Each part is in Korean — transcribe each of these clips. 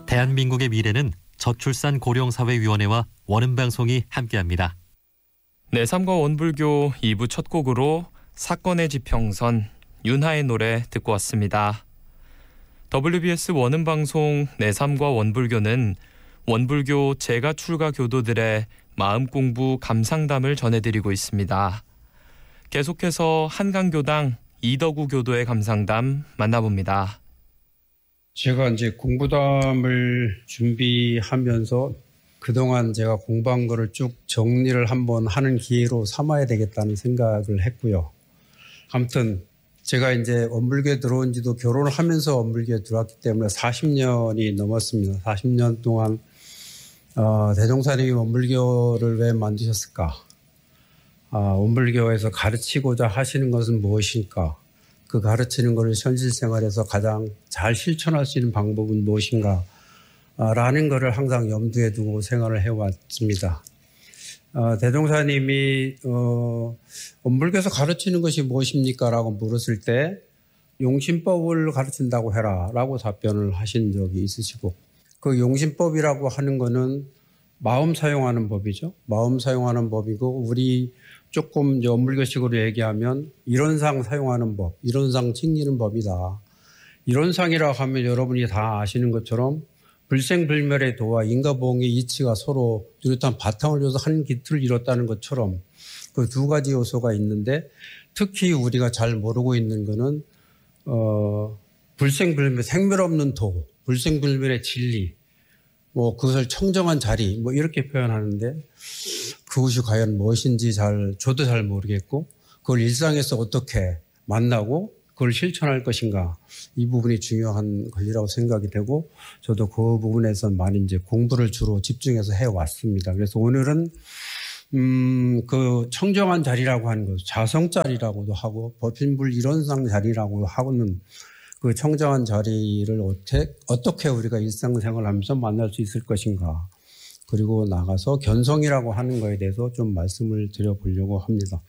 대한민국의 미래는 저출산 고령사회위원회와 원음방송이 함께합니다. 내 삶 원불교 2부 첫 곡으로 사건의 지평선 윤하의 노래 듣고 왔습니다. WBS 원음방송 내 삶 원불교는 원불교 재가 출가 교도들의 마음 공부 감상담을 전해드리고 있습니다. 계속해서 한강교당 이덕우 교도의 감상담 만나봅니다. 제가 이제 공부담을 준비하면서 그동안 제가 공부한 거를 쭉 정리를 한번 하는 기회로 삼아야 되겠다는 생각을 했고요. 아무튼 제가 이제 원불교에 들어온 지도 결혼을 하면서 원불교에 들어왔기 때문에 40년이 넘었습니다. 40년 동안 대종사님이 원불교를 왜 만드셨을까? 원불교에서 가르치고자 하시는 것은 무엇일까? 그 가르치는 것을 현실 생활에서 가장 잘 실천할 수 있는 방법은 무엇인가? 라는 것을 항상 염두에 두고 생활을 해왔습니다. 대종사님이 원불교에서 가르치는 것이 무엇입니까? 라고 물었을 때 용신법을 가르친다고 해라 라고 답변을 하신 적이 있으시고, 그 용신법이라고 하는 거는 마음 사용하는 법이죠. 마음 사용하는 법이고, 우리 조금 원불교식으로 얘기하면 이론상 사용하는 법, 이론상 챙기는 법이다. 이론상이라고 하면 여러분이 다 아시는 것처럼 불생불멸의 도와 인과보응의 이치가 서로 뚜렷한 바탕을 줘서 한 기틀을 이뤘다는 것처럼 그 두 가지 요소가 있는데, 특히 우리가 잘 모르고 있는 거는 불생불멸, 생멸 없는 도, 불생불멸의 진리, 그것을 청정한 자리, 이렇게 표현하는데, 그것이 과연 무엇인지 저도 잘 모르겠고, 그걸 일상에서 어떻게 만나고 그걸 실천할 것인가, 이 부분이 중요한 권리라고 생각이 되고, 저도 그 부분에서 많이 이제 공부를 주로 집중해서 해왔습니다. 그래서 오늘은 그 청정한 자리라고 하는 것, 자성 자리라고도 하고 법인불 이론상 자리라고 하고는, 그 청정한 자리를 어떻게 우리가 일상생활을 하면서 만날 수 있을 것인가, 그리고 나가서 견성이라고 하는 거에 대해서 좀 말씀을 드려보려고 합니다.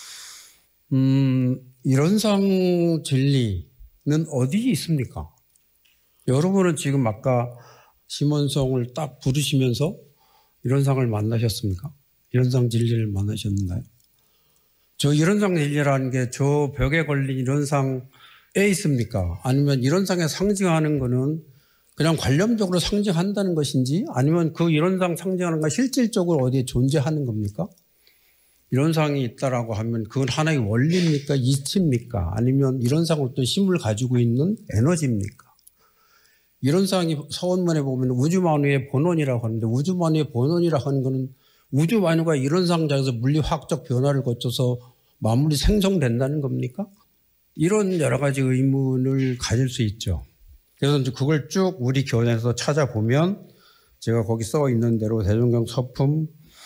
이론상 진리는 어디에 있습니까? 여러분은 지금 아까 심원성을 딱 부르시면서 이론상을 만나셨습니까? 이론상 진리를 만나셨는가요? 저 이론상 진리라는 게 저 벽에 걸린 이론상에 있습니까? 아니면 이론상에 상징하는 거는 그냥 관념적으로 상징한다는 것인지, 아니면 그 이론상 상징하는 건 실질적으로 어디에 존재하는 겁니까? 이론상이 있다라고 하면 그건 하나의 원리입니까? 이치입니까? 아니면 이론상으로 어떤 힘을 가지고 있는 에너지입니까? 이론상이 서원문에 보면 우주만유의 본원이라고 하는데, 우주만유의 본원이라고 하는 것은 우주만유가 이론상자에서 물리화학적 변화를 거쳐서 만물이 생성된다는 겁니까? 이런 여러 가지 의문을 가질 수 있죠. 그래서 이제 그걸 쭉 우리 교내에서 찾아보면, 제가 거기 써 있는 대로 대종경 서품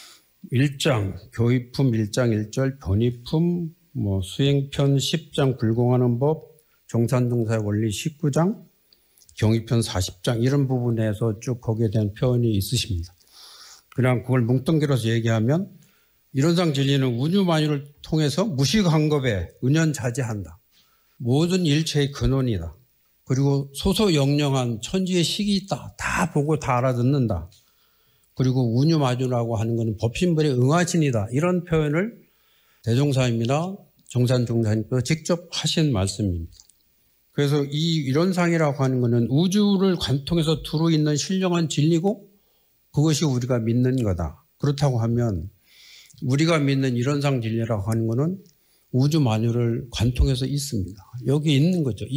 1장, 교의품 1장 1절, 변의품, 수행편 10장, 불공하는 법, 정산동사의 원리 19장, 경의편 40장, 이런 부분에서 쭉 거기에 대한 표현이 있으십니다. 그냥 그걸 뭉뚱그려서 얘기하면, 이론상 진리는 우주만유를 통해서 무식한겁에 은연자재한다. 모든 일체의 근원이다. 그리고 소소영령한 천지의 식이 있다. 다 보고 다 알아듣는다. 그리고 운유마주라고 하는 것은 법신불의 응하진이다. 이런 표현을 대종사님이나 정산종사님께서 직접 하신 말씀입니다. 그래서 이 이론상이라고 하는 것은 우주를 관통해서 두루 있는 신령한 진리고, 그것이 우리가 믿는 거다. 그렇다고 하면 우리가 믿는 이론상 진리라고 하는 것은 우주 만유를 관통해서 있습니다. 여기 있는 거죠.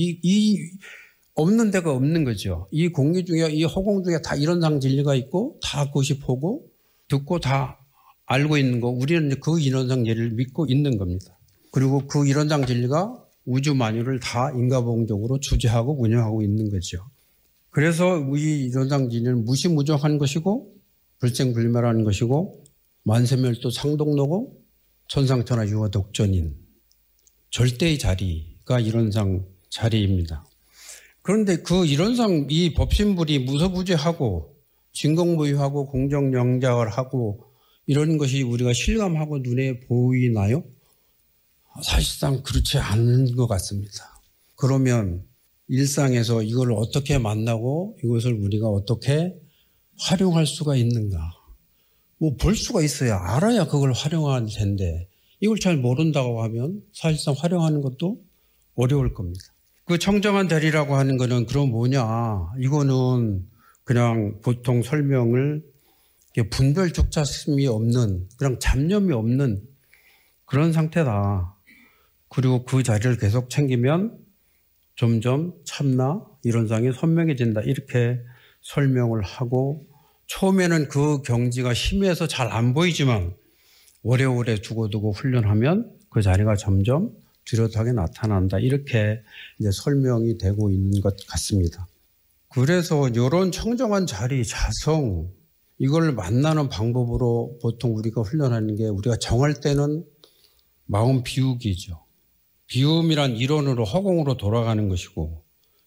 없는 데가 없는 거죠. 이 공기 중에, 이 허공 중에 다 이론상 진리가 있고, 다 그것이 보고 듣고 다 알고 있는 거, 우리는 그 이론상 진리를 믿고 있는 겁니다. 그리고 그 이론상 진리가 우주 만유를 다 인과보응적으로 주재하고 운영하고 있는 거죠. 그래서 이 이론상 진리는 무시무정한 것이고, 불생불멸한 것이고, 만세멸도 상동로고, 천상천하 유화독전인 절대의 자리가 이론상 자리입니다. 그런데 그 이론상 이 법신불이 무소부재하고 진공무유하고 공정영작을 하고 이런 것이 우리가 실감하고 눈에 보이나요? 사실상 그렇지 않은 것 같습니다. 그러면 일상에서 이걸 어떻게 만나고 이것을 우리가 어떻게 활용할 수가 있는가. 뭐 볼 수가 있어야 알아야 그걸 활용할 텐데 이걸 잘 모른다고 하면 사실상 활용하는 것도 어려울 겁니다. 그 청정한 자리라고 하는 거는 그럼 뭐냐. 이거는 그냥 보통 설명을 분별 족자심이 없는 그냥 잡념이 없는 그런 상태다. 그리고 그 자리를 계속 챙기면 점점 참나 이론상이 선명해진다. 이렇게 설명을 하고 처음에는 그 경지가 심해서 잘 안 보이지만 오래오래 두고두고 훈련하면 그 자리가 점점 뚜렷하게 나타난다. 이렇게 이제 설명이 되고 있는 것 같습니다. 그래서 이런 청정한 자리, 자성 이걸 만나는 방법으로 보통 우리가 훈련하는 게 우리가 정할 때는 마음 비우기죠. 비움이란 이론으로 허공으로 돌아가는 것이고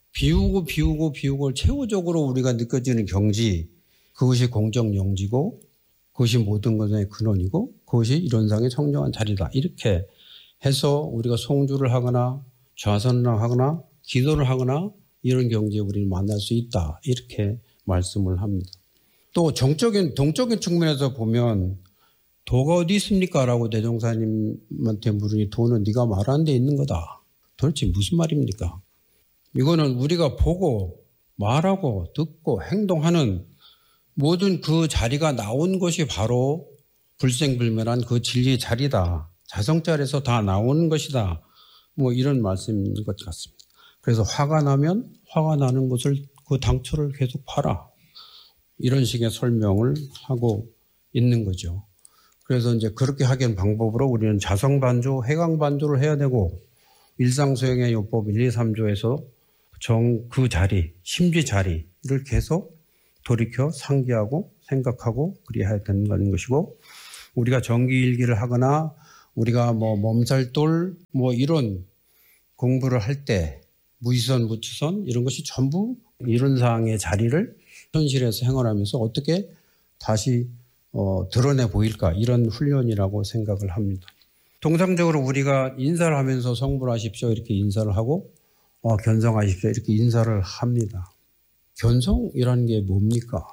비우고 최후적으로 우리가 느껴지는 경지 그것이 공정영지고 그것이 모든 것의 근원이고 그것이 이론상의 청정한 자리다. 이렇게 해서 우리가 송주를 하거나 좌선을 하거나 기도를 하거나 이런 경지에 우리를 만날 수 있다. 이렇게 말씀을 합니다. 또 동적인 측면에서 보면 도가 어디 있습니까? 라고 대종사님한테 물으니 도는 네가 말하는 데 있는 거다. 도대체 무슨 말입니까? 이거는 우리가 보고 말하고 듣고 행동하는 모든 그 자리가 나온 것이 바로 불생불멸한 그 진리의 자리다. 자성자리에서 다 나오는 것이다. 뭐 이런 말씀인 것 같습니다. 그래서 화가 나면 화가 나는 것을 그 당초를 계속 봐라. 이런 식의 설명을 하고 있는 거죠. 그래서 이제 그렇게 하기엔 방법으로 우리는 자성반조, 해강반조를 해야 되고 일상수행의 요법 1, 2, 3조에서 그 자리, 심지 자리를 계속 돌이켜 상기하고 생각하고 그래야 되는 것이고 우리가 정기일기를 하거나 우리가 뭐 몸살돌 뭐 이런 공부를 할 때 무의선, 무추선 이런 것이 전부 이런 사항의 자리를 현실에서 행원하면서 어떻게 다시 드러내 보일까 이런 훈련이라고 생각을 합니다. 통상적으로 우리가 인사를 하면서 성불하십시오 이렇게 인사를 하고 견성하십시오 이렇게 인사를 합니다. 견성이라는 게 뭡니까?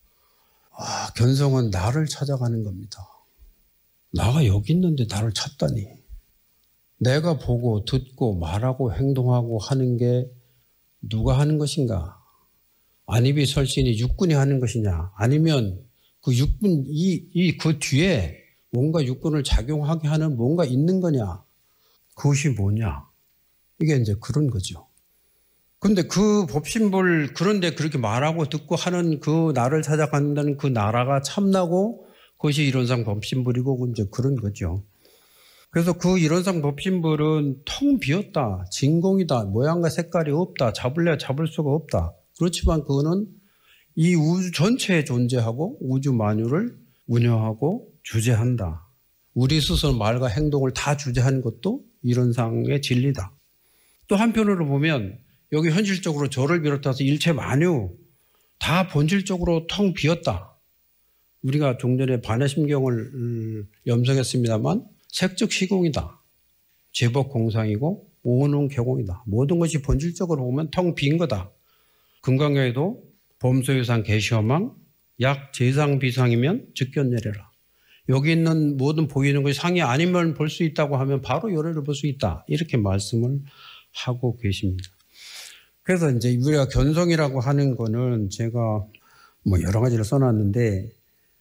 견성은 나를 찾아가는 겁니다. 나가 여기 있는데 나를 찾다니. 내가 보고 듣고 말하고 행동하고 하는 게 누가 하는 것인가? 안입이 설신이 육군이 하는 것이냐? 아니면 그 육군 그 뒤에 뭔가 육군을 작용하게 하는 뭔가 있는 거냐? 그것이 뭐냐? 이게 이제 그런 거죠. 근데 그 법신불 그런데 그렇게 말하고 듣고 하는 그 나를 찾아간다는 그 나라가 참나고 그것이 이론상 법신불이고 이제 그런 거죠. 그래서 그 이론상 법신불은 텅 비었다. 진공이다. 모양과 색깔이 없다. 잡을래야 잡을 수가 없다. 그렇지만 그거는 이 우주 전체에 존재하고 우주 만유를 운영하고 주재한다. 우리 스스로 말과 행동을 다 주재하는 것도 이론상의 진리다. 또 한편으로 보면 여기 현실적으로 저를 비롯해서 일체 만유 다 본질적으로 텅 비었다. 우리가 종전에 반야심경을 염성했습니다만 색즉 시공이다. 제법 공상이고 오는 개공이다. 모든 것이 본질적으로 보면 텅 빈 거다. 금강경에도 범소유상 개시허망 약 제상 비상이면 즉견예래라. 여기 있는 모든 보이는 것이 상이 아니면 볼 수 있다고 하면 바로 열애를 볼 수 있다. 이렇게 말씀을 하고 계십니다. 그래서 이제 우리가 견성이라고 하는 거는 제가 뭐 여러 가지를 써놨는데,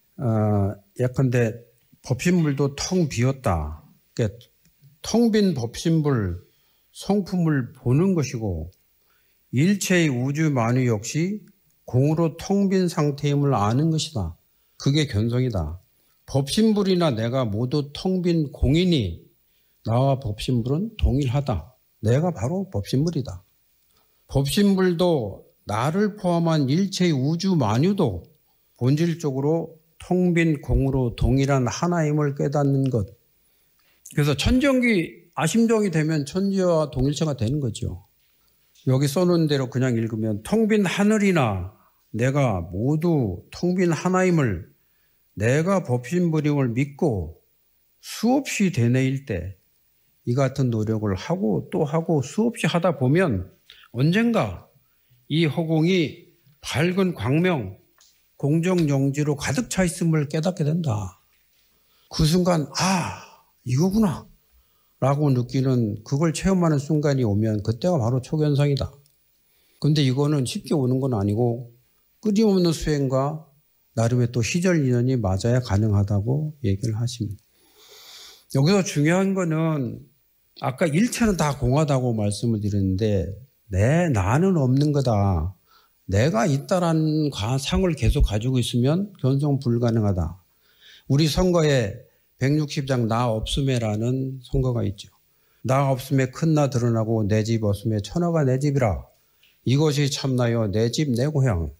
예컨대 법신불도 텅 비었다. 그러니까 텅 빈 법신불, 성품을 보는 것이고, 일체의 우주 만유 역시 공으로 텅 빈 상태임을 아는 것이다. 그게 견성이다. 법신불이나 내가 모두 텅 빈 공이니 나와 법신불은 동일하다. 내가 바로 법신불이다. 법신불도 나를 포함한 일체의 우주 만유도 본질적으로 텅 빈 공으로 동일한 하나임을 깨닫는 것. 그래서 천정기 아심정이 되면 천지와 동일체가 되는 거죠. 여기 써놓은 대로 그냥 읽으면 텅 빈 하늘이나 내가 모두 텅 빈 하나임을 내가 법신불임을 믿고 수없이 되뇌일 때 이 같은 노력을 하고 또 하고 수없이 하다 보면 언젠가 이 허공이 밝은 광명, 공정영지로 가득 차 있음을 깨닫게 된다. 그 순간 이거구나 라고 느끼는, 그걸 체험하는 순간이 오면 그때가 바로 초견성이다. 근데 이거는 쉽게 오는 건 아니고 끊임없는 수행과 나름의 또 시절 인연이 맞아야 가능하다고 얘기를 하십니다. 여기서 중요한 거는 아까 일체는 다 공하다고 말씀을 드렸는데 나는 없는 거다. 내가 있다라는 상을 계속 가지고 있으면 견성 불가능하다. 우리 선거에 160장 나 없음에라는 선거가 있죠. 나 없음에 큰 나 드러나고 내 집 없음에 천하가 내 집이라. 이것이 참나요 내 집 내 고향.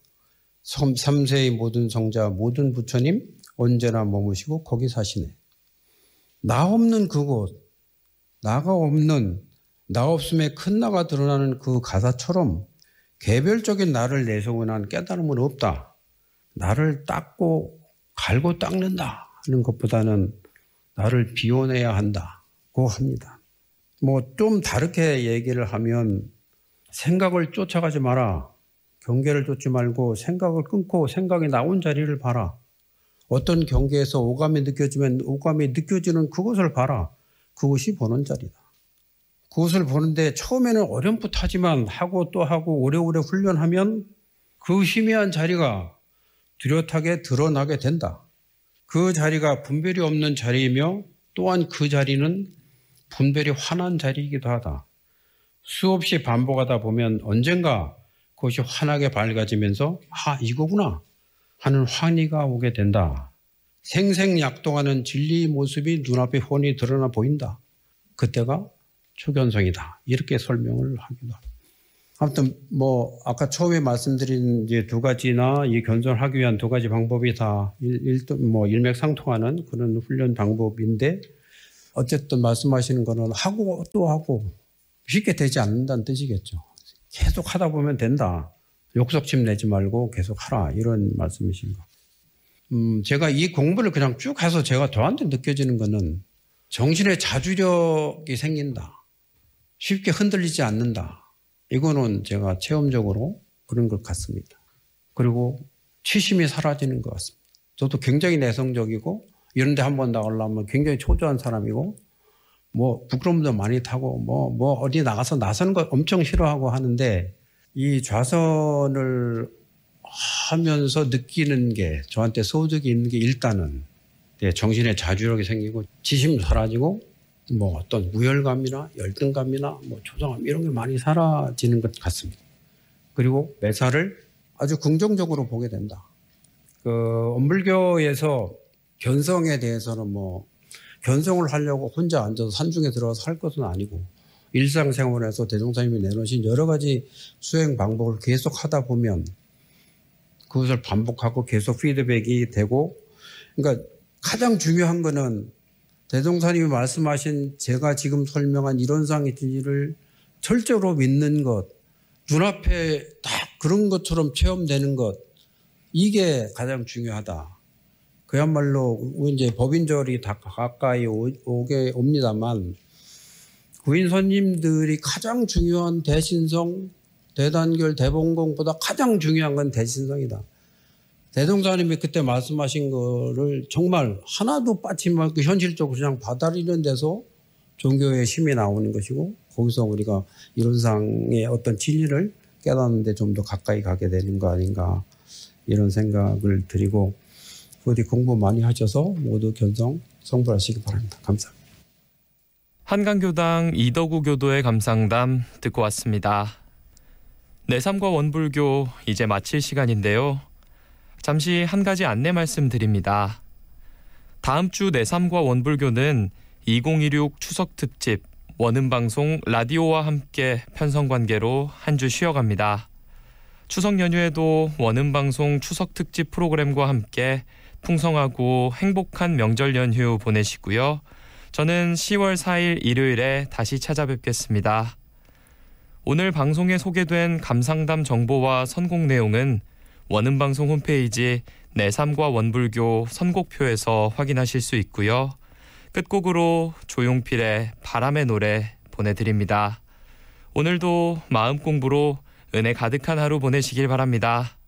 삼세의 모든 성자 모든 부처님 언제나 머무시고 거기 사시네. 나 없는 그곳, 나가 없는, 나 없음에 큰 나가 드러나는 그 가사처럼 개별적인 나를 내세우는 깨달음은 없다. 나를 닦고 갈고 닦는다 하는 것보다는 나를 비워내야 한다고 합니다. 좀 다르게 얘기를 하면 생각을 쫓아가지 마라. 경계를 쫓지 말고 생각을 끊고 생각이 나온 자리를 봐라. 어떤 경계에서 오감이 느껴지면 오감이 느껴지는 그것을 봐라. 그것이 보는 자리다. 그것을 보는데 처음에는 어렴풋하지만 하고 또 하고 오래오래 훈련하면 그 희미한 자리가 뚜렷하게 드러나게 된다. 그 자리가 분별이 없는 자리이며 또한 그 자리는 분별이 환한 자리이기도 하다. 수없이 반복하다 보면 언젠가 그것이 환하게 밝아지면서 이거구나 하는 환희가 오게 된다. 생생약동하는 진리의 모습이 눈앞에 훤히 드러나 보인다. 그때가 초견성이다. 이렇게 설명을 하기도 합니다. 아무튼 아까 처음에 말씀드린 이제 두 가지나 이 견성을 하기 위한 두 가지 방법이 다 일맥상통하는 그런 훈련 방법인데, 어쨌든 말씀하시는 거는 하고 또 하고 쉽게 되지 않는다는 뜻이겠죠. 계속 하다 보면 된다. 욕석침 내지 말고 계속 하라. 이런 말씀이신 것. 제가 이 공부를 그냥 쭉 해서 제가 저한테 느껴지는 거는 정신의 자주력이 생긴다. 쉽게 흔들리지 않는다. 이거는 제가 체험적으로 그런 것 같습니다. 그리고 치심이 사라지는 것 같습니다. 저도 굉장히 내성적이고 이런 데 한번 나가려면 굉장히 초조한 사람이고 부끄러움도 많이 타고 어디 나가서 나서는 거 엄청 싫어하고 하는데, 이 좌선을 하면서 느끼는 게 저한테 소득이 있는 게 일단은 정신의 자주력이 생기고 지심이 사라지고 어떤 우열감이나 열등감이나 초조함 이런 게 많이 사라지는 것 같습니다. 그리고 매사를 아주 긍정적으로 보게 된다. 원불교에서 견성에 대해서는 견성을 하려고 혼자 앉아서 산중에 들어가서 할 것은 아니고 일상생활에서 대종사님이 내놓으신 여러 가지 수행 방법을 계속 하다 보면 그것을 반복하고 계속 피드백이 되고, 그러니까 가장 중요한 거는 대종사님이 말씀하신 제가 지금 설명한 이론상의 진리를 철저로 믿는 것, 눈앞에 딱 그런 것처럼 체험되는 것, 이게 가장 중요하다. 그야말로 이제 법인절이 다 가까이 오게 옵니다만, 구인선님들이 가장 중요한 대신성, 대단결, 대본공보다 가장 중요한 건 대신성이다. 대종사님이 그때 말씀하신 거를 정말 하나도 빠짐없이 현실적으로 그냥 받아들이는 데서 종교의 힘이 나오는 것이고, 거기서 우리가 이론상의 어떤 진리를 깨닫는 데 좀 더 가까이 가게 되는 거 아닌가, 이런 생각을 드리고, 부디 공부 많이 하셔서 모두 견성 성불하시기 바랍니다. 감사합니다. 한강교당 이덕우 교도의 감상담 듣고 왔습니다. 내삼과 원불교 이제 마칠 시간인데요. 잠시 한 가지 안내 말씀드립니다. 다음 주 내삼과 원불교는 2016 추석 특집 원음방송 라디오와 함께 편성관계로 한 주 쉬어갑니다. 추석 연휴에도 원음방송 추석 특집 프로그램과 함께 풍성하고 행복한 명절 연휴 보내시고요. 저는 10월 4일 일요일에 다시 찾아뵙겠습니다. 오늘 방송에 소개된 감상담 정보와 선곡 내용은 원음방송 홈페이지 내삼과 원불교 선곡표에서 확인하실 수 있고요. 끝곡으로 조용필의 바람의 노래 보내드립니다. 오늘도 마음 공부로 은혜 가득한 하루 보내시길 바랍니다.